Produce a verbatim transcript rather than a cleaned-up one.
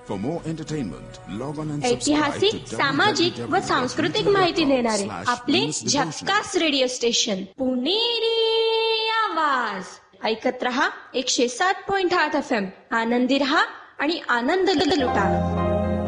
For more entertainment, log on and subscribe to ऐतिहासिक, सामाजिक व सांस्कृतिक माहिती देणारे आपले झक्कास रेडिओ स्टेशन पुणेरी आवाज ऐकत रहा एकशे सात पॉइंट आठ एफ एम. आनंदी रहा आणि आनंद लुटा.